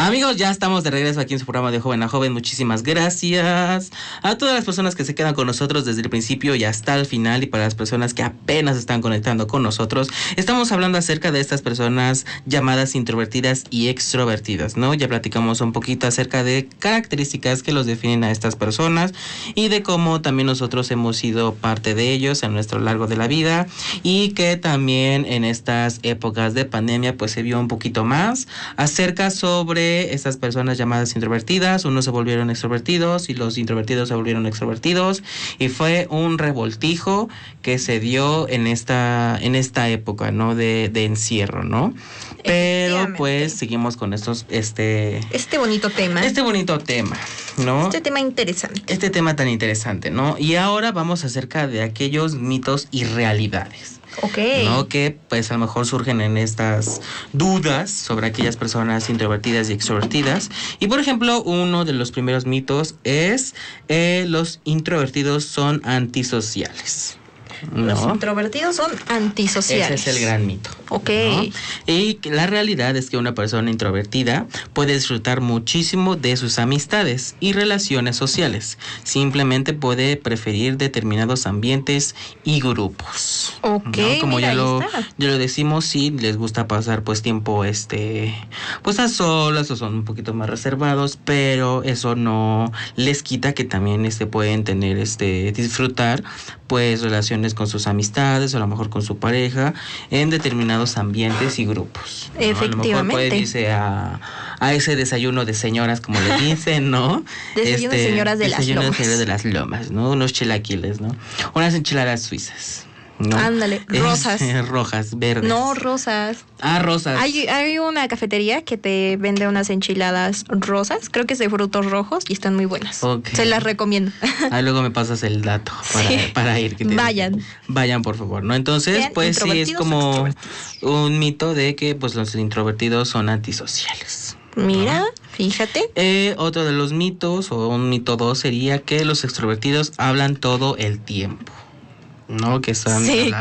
Amigos, ya estamos de regreso aquí en su programa de Joven a Joven. Muchísimas gracias a todas las personas que se quedan con nosotros desde el principio y hasta el final, y para las personas que apenas están conectando con nosotros. Estamos hablando acerca de estas personas llamadas introvertidas y extrovertidas, ¿no? Ya platicamos un poquito acerca de características que los definen a estas personas y de cómo también nosotros hemos sido parte de ellos a nuestro largo de la vida, y que también en estas épocas de pandemia pues se vio un poquito más acerca sobre estas personas llamadas introvertidas. Unos se volvieron extrovertidos y los introvertidos se volvieron extrovertidos, y fue un revoltijo que se dio en esta época, ¿no? de encierro, ¿no? Pero pues seguimos con este bonito tema, ¿no? Este tema interesante. Este tema tan interesante, ¿no? Y ahora vamos acerca de aquellos mitos y realidades. Okay. ¿No? Que pues a lo mejor surgen en estas dudas sobre aquellas personas introvertidas y extrovertidas. Y por ejemplo, uno de los primeros mitos es los introvertidos son antisociales. ¿No? Los introvertidos son antisociales. Ese es el gran mito. Ok. ¿No? Y la realidad es que una persona introvertida puede disfrutar muchísimo de sus amistades y relaciones sociales. Simplemente puede preferir determinados ambientes y grupos. Ok, ¿no? Como mira, ya lo decimos, sí les gusta pasar pues tiempo pues a solas, o son un poquito más reservados, pero eso no les quita que también pueden tener disfrutar pues relaciones con sus amistades o a lo mejor con su pareja en determinados ambientes y grupos, ¿no? Efectivamente. A lo mejor pueden irse a ese desayuno de señoras, como le dicen, ¿no? Desayuno de señoras de las lomas. Desayuno de señoras de las lomas, ¿no? Unos chilaquiles, ¿no? Unas enchiladas suizas, ¿no? Ándale, rosas. Rojas, verdes. No, rosas. Ah, rosas. Hay una cafetería que te vende unas enchiladas rosas, creo que es de frutos rojos y están muy buenas. Okay. Se las recomiendo. Luego me pasas el dato para ir. Vayan, por favor, ¿no? Entonces, Sean pues sí, es como un mito de que pues los introvertidos son antisociales. Mira, fíjate. Otro de los mitos, o un mito 2, sería que los extrovertidos hablan todo el tiempo, ¿no? Que están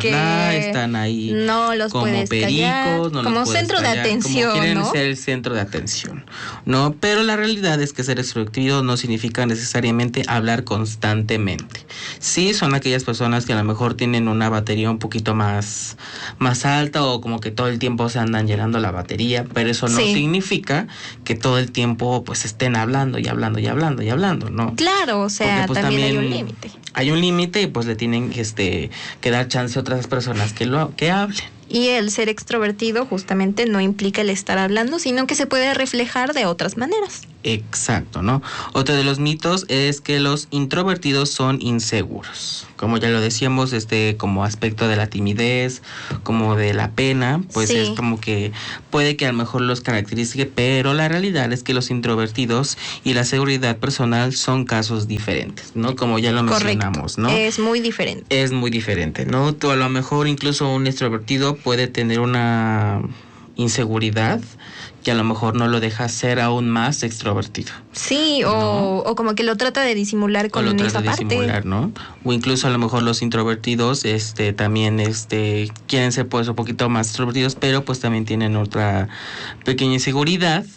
están ahí como pericos, no como los puedes centro callar, de atención, como quieren ¿no? ser el centro de atención, ¿no? Pero la realidad es que ser extrovertido no significa necesariamente hablar constantemente. Sí, son aquellas personas que a lo mejor tienen una batería un poquito más alta, o como que todo el tiempo se andan llenando la batería, pero eso no significa que todo el tiempo pues estén hablando y hablando y hablando y hablando, ¿no? Claro, o sea, porque, pues, también hay un límite. Hay un límite y pues le tienen que dar chance a otras personas que hablen. Y el ser extrovertido justamente no implica el estar hablando, sino que se puede reflejar de otras maneras. Exacto, ¿no? Otro de los mitos es que los introvertidos son inseguros. Como ya lo decíamos, como aspecto de la timidez, como de la pena, pues es como que puede que a lo mejor los caracterice, pero la realidad es que los introvertidos y la seguridad personal son casos diferentes, ¿no? Como ya lo mencionamos, ¿no? Es muy diferente. Es muy diferente, ¿no? Tú a lo mejor incluso un extrovertido puede tener una inseguridad que a lo mejor no lo deja ser aún más extrovertido. Sí, ¿no? o como que lo trata de disimular con esa parte. ¿No? O incluso a lo mejor los introvertidos también quieren ser pues un poquito más extrovertidos, pero pues también tienen otra pequeña inseguridad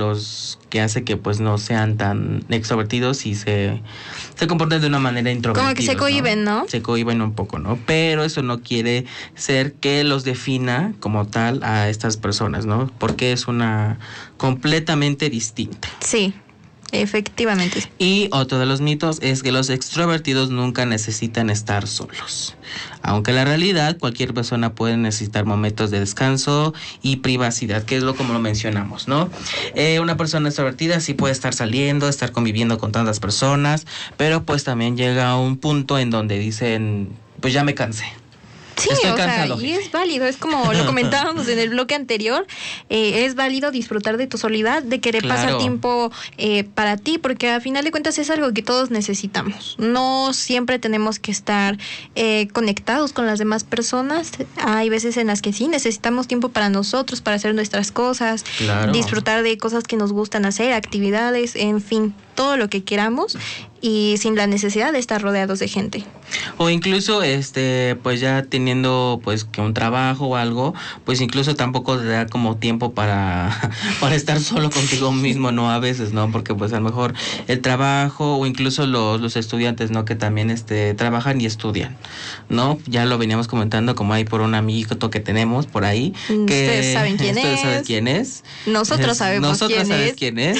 que hace que pues no sean tan extrovertidos y se comportan de una manera introvertida. Como que se cohíben, ¿no? Se cohíben un poco, ¿no? Pero eso no quiere ser que los defina como tal a estas personas, ¿no? Porque es una completamente distinta. Sí. Efectivamente. Y otro de los mitos es que los extrovertidos nunca necesitan estar solos. Aunque la realidad, cualquier persona puede necesitar momentos de descanso y privacidad, que es como lo mencionamos, ¿no? Una persona extrovertida sí puede estar saliendo, estar conviviendo con tantas personas, pero pues también llega a un punto en donde dicen, pues ya me cansé. Sí, o sea, y es válido, es como lo comentábamos en el bloque anterior, es válido disfrutar de tu soledad, de querer pasar tiempo para ti, porque a final de cuentas es algo que todos necesitamos. No siempre tenemos que estar conectados con las demás personas. Hay veces en las que sí necesitamos tiempo para nosotros, para hacer nuestras cosas, disfrutar de cosas que nos gustan hacer, actividades, en fin. todo lo que queramos y sin la necesidad de estar rodeados de gente. O incluso pues ya teniendo pues que un trabajo o algo, pues incluso tampoco te da como tiempo para estar solo contigo mismo, ¿no? A veces, ¿no? Porque pues a lo mejor el trabajo o incluso los estudiantes, ¿no? Que también trabajan y estudian, ¿no? Ya lo veníamos comentando, como hay por un amiguito que tenemos por ahí. Ustedes saben quién ¿Ustedes es? saben quién es? Nosotros sabemos quién es.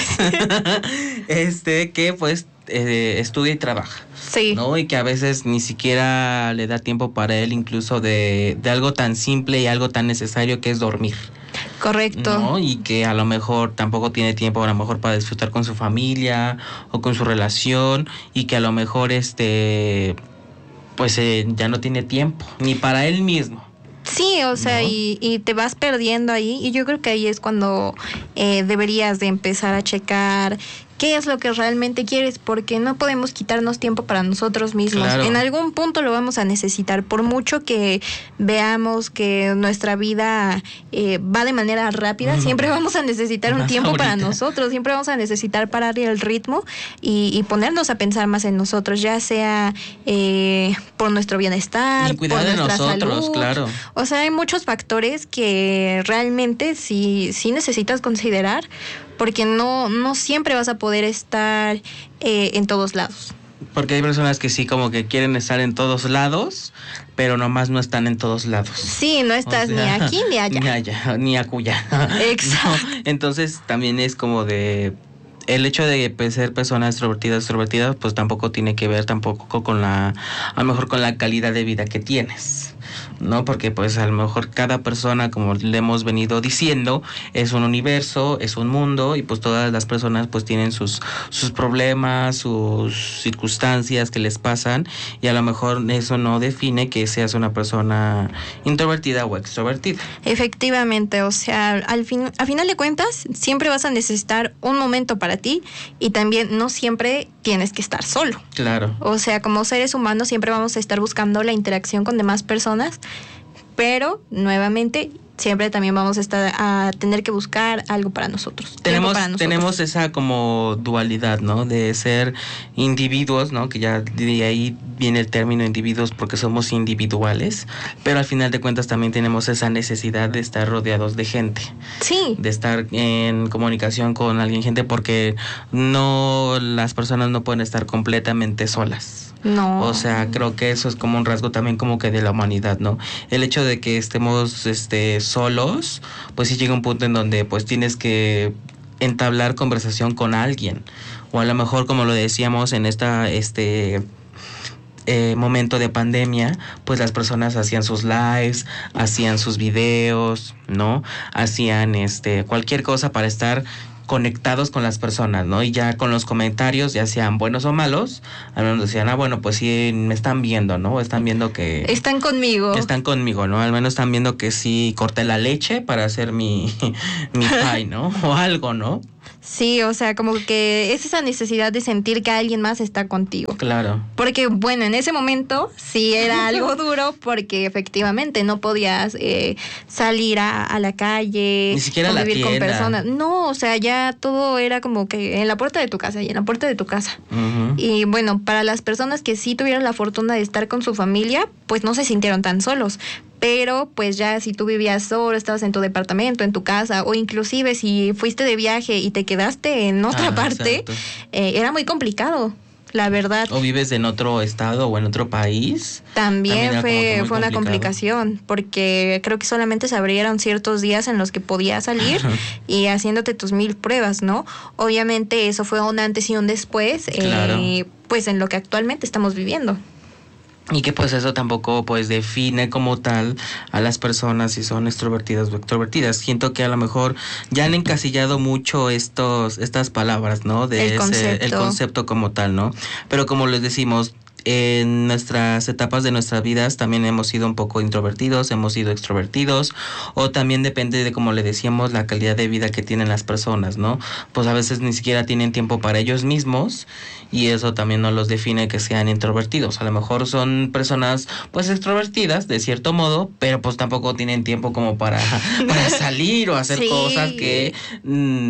Que pues estudia y trabaja. Sí. ¿No? Y que a veces ni siquiera le da tiempo para él, incluso de algo tan simple y algo tan necesario que es dormir. Correcto. ¿No? Y que a lo mejor tampoco tiene tiempo a lo mejor para disfrutar con su familia o con su relación, y que a lo mejor pues ya no tiene tiempo ni para él mismo. Sí, o sea, ¿no? y te vas perdiendo ahí, y yo creo que ahí es cuando deberías de empezar a checar qué es lo que realmente quieres, porque no podemos quitarnos tiempo para nosotros mismos. Claro. En algún punto lo vamos a necesitar, por mucho que veamos que nuestra vida va de manera rápida, siempre vamos a necesitar un tiempo para nosotros, siempre vamos a necesitar parar el ritmo y ponernos a pensar más en nosotros, ya sea por nuestro bienestar, y cuidar por nuestra de nosotros, salud. Claro. O sea, hay muchos factores que realmente sí necesitas considerar, porque no siempre vas a poder estar en todos lados. Porque hay personas que sí como que quieren estar en todos lados, pero nomás no están en todos lados. Sí, no estás ni aquí ni allá. Ni allá, ni acuya. Exacto. No, entonces también es como de... El hecho de ser personas extrovertidas, pues tampoco tiene que ver tampoco con a lo mejor con la calidad de vida que tienes, ¿no? Porque pues a lo mejor cada persona, como le hemos venido diciendo, es un universo, es un mundo, y pues todas las personas pues tienen sus problemas, sus circunstancias que les pasan, y a lo mejor eso no define que seas una persona introvertida o extrovertida. Efectivamente, o sea, a final de cuentas, siempre vas a necesitar un momento para ti, y también no siempre tienes que estar solo. Claro. O sea, como seres humanos siempre vamos a estar buscando la interacción con demás personas, pero nuevamente siempre también vamos a tener que buscar algo para nosotros. Tenemos esa como dualidad, ¿no? De ser individuos, ¿no? Que ya de ahí viene el término individuos, porque somos individuales, pero al final de cuentas también tenemos esa necesidad de estar rodeados de gente. Sí. De estar en comunicación con gente, porque las personas no pueden estar completamente solas. No. O sea, creo que eso es como un rasgo también como que de la humanidad, ¿no? El hecho de que estemos solos, pues sí llega un punto en donde pues tienes que entablar conversación con alguien, o a lo mejor, como lo decíamos en momento de pandemia, pues las personas hacían sus lives, hacían sus videos, ¿no? Hacían cualquier cosa para estar conectados con las personas, ¿no? Y ya con los comentarios, ya sean buenos o malos, al menos decían, bueno, pues sí me están viendo, ¿no? Están viendo que... Están conmigo, ¿no? Al menos están viendo que sí corté la leche para hacer mi pie, ¿no? O algo, ¿no? Sí, o sea, como que es esa necesidad de sentir que alguien más está contigo. Claro. Porque, bueno, en ese momento sí era algo duro, porque efectivamente no podías salir a la calle, ni siquiera convivir la tienda con personas. No, o sea, ya todo era como que en la puerta de tu casa y en la puerta de tu casa. Uh-huh. Y bueno, para las personas que sí tuvieron la fortuna de estar con su familia, pues no se sintieron tan solos. Pero pues ya si tú vivías solo, estabas en tu departamento, en tu casa, o inclusive si fuiste de viaje y te quedaste en otra parte, era muy complicado, la verdad. O vives en otro estado o en otro país. También fue una complicación, porque creo que solamente se abrieron ciertos días en los que podías salir y haciéndote tus 1000 pruebas, ¿no? Obviamente eso fue un antes y un después, claro. Pues en lo que actualmente estamos viviendo. Y que pues eso tampoco pues define como tal a las personas si son extrovertidas o extrovertidas. Siento que a lo mejor ya han encasillado mucho estas palabras, ¿no? El concepto como tal, ¿no? Pero como les decimos, en nuestras etapas de nuestras vidas también hemos sido un poco introvertidos, hemos sido extrovertidos, o también depende de, como le decíamos, la calidad de vida que tienen las personas, ¿no? Pues a veces ni siquiera tienen tiempo para ellos mismos, y eso también no los define que sean introvertidos. A lo mejor son personas pues extrovertidas de cierto modo, pero pues tampoco tienen tiempo como para salir o hacer sí. cosas que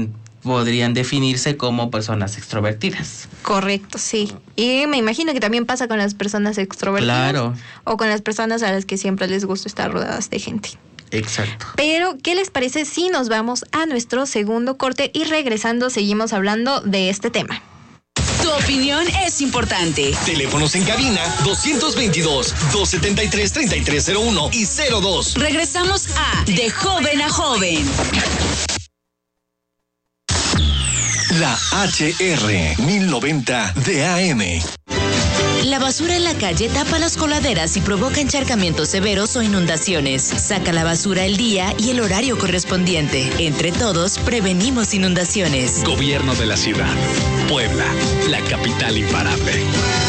podrían definirse como personas extrovertidas. Correcto, sí. Y me imagino que también pasa con las personas extrovertidas. Claro. O con las personas a las que siempre les gusta estar rodeadas de gente. Exacto. Pero, ¿qué les parece si nos vamos a nuestro segundo corte y regresando seguimos hablando de este tema? Tu opinión es importante. Teléfonos en cabina 222-273-3301 y 02. Regresamos a De Joven a Joven. La HR 1090 de AM. La basura en la calle tapa las coladeras y provoca encharcamientos severos o inundaciones. Saca la basura el día y el horario correspondiente. Entre todos, prevenimos inundaciones. Gobierno de la ciudad. Puebla, la capital imparable.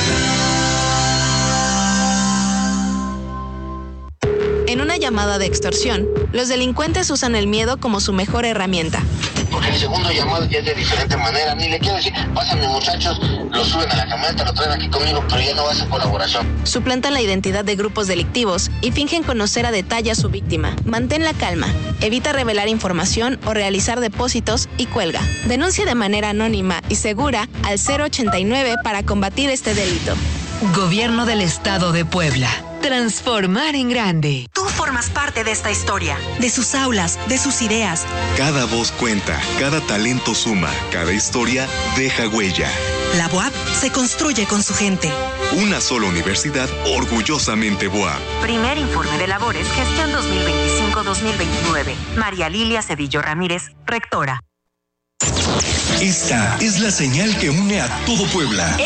En una llamada de extorsión, los delincuentes usan el miedo como su mejor herramienta. Porque el segundo llamado ya es de diferente manera. Ni le quiero decir, pásame muchachos, lo suben a la camioneta, lo traen aquí conmigo, pero ya no va a ser colaboración. Suplantan la identidad de grupos delictivos y fingen conocer a detalle a su víctima. Mantén la calma, evita revelar información o realizar depósitos y cuelga. Denuncia de manera anónima y segura al 089 para combatir este delito. Gobierno del Estado de Puebla. Transformar en grande. Tú formas parte de esta historia, de sus aulas, de sus ideas. Cada voz cuenta, cada talento suma, cada historia deja huella. La BUAP se construye con su gente. Una sola universidad orgullosamente BUAP. Primer informe de labores, gestión 2025-2029. María Lilia Cedillo Ramírez, rectora. Esta es la señal que une a todo Puebla.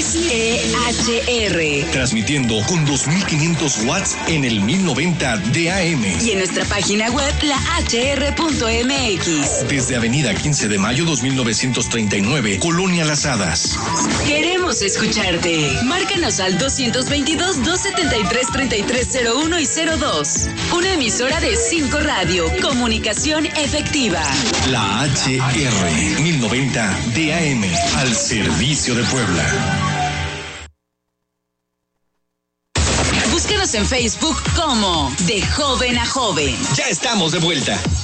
XEHR. Transmitiendo con 2500 watts en el 1090 de AM. Y en nuestra página web, lahr.mx. Desde Avenida 15 de Mayo 2939, Colonia Las Hadas. Queremos escucharte. Márcanos al 222-273-3301 y 02. Una emisora de 5 Radio. Comunicación efectiva. La HR 1090 de AM, al servicio de Puebla. Búscanos en Facebook como De Joven a Joven. Ya estamos de vuelta.